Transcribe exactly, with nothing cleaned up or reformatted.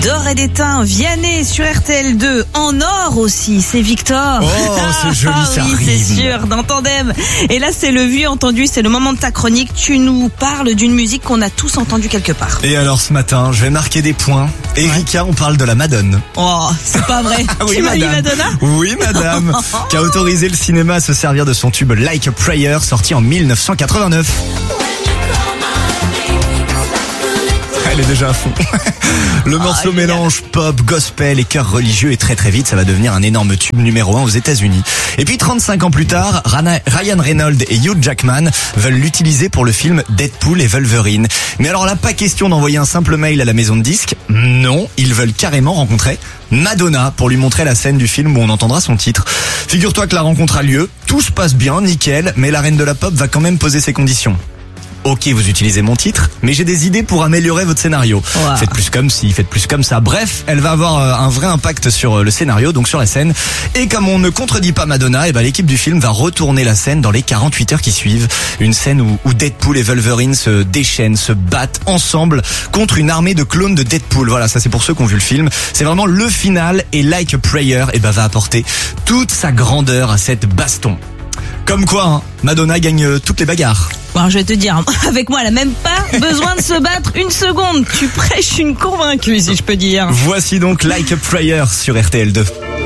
d'or et d'étain, Vianney sur R T L deux, en or aussi, c'est Victor. Oh, c'est joli, ah, ça oui, rime. c'est sûr, dans Tandem. Et là, c'est le vu entendu, c'est le moment de ta chronique. Tu nous parles d'une musique qu'on a tous entendue quelque part. Et alors ce matin, je vais marquer des points. Erika, on parle de la Madone. Oh, c'est pas vrai. Oui, tu m'as dit madame. Madonna? Oui, madame. Qui a autorisé le cinéma à se servir de son tube Like a Prayer, sorti en dix-neuf cent quatre-vingt-neuf. Elle est déjà à fond. Le morceau ah, mélange pop, gospel et chœur religieux et très très vite, ça va devenir un énorme tube numéro un aux États-Unis. Et puis trente-cinq ans plus tard, Rana, Ryan Reynolds et Hugh Jackman veulent l'utiliser pour le film Deadpool et Wolverine. Mais alors là, pas question d'envoyer un simple mail à la maison de disques. Non, ils veulent carrément rencontrer Madonna pour lui montrer la scène du film où on entendra son titre. Figure-toi que la rencontre a lieu, tout se passe bien, nickel, mais la reine de la pop va quand même poser ses conditions. Ok, vous utilisez mon titre, mais j'ai des idées pour améliorer votre scénario. Wow. Faites plus comme ci, faites plus comme ça. Bref, elle va avoir un vrai impact sur le scénario, donc sur la scène. Et comme on ne contredit pas Madonna, et ben l'équipe du film va retourner la scène dans les quarante-huit heures qui suivent. Une scène où, où Deadpool et Wolverine se déchaînent, se battent ensemble contre une armée de clones de Deadpool. Voilà, ça c'est pour ceux qui ont vu le film. C'est vraiment le final, et Like a Prayer, et ben va apporter toute sa grandeur à cette baston. Comme quoi, hein, Madonna gagne toutes les bagarres. Bon, je vais te dire, avec moi, elle a même pas besoin de se battre une seconde. Tu prêches une convaincue, si je peux dire. Voici donc Like a Prayer sur R T L deux.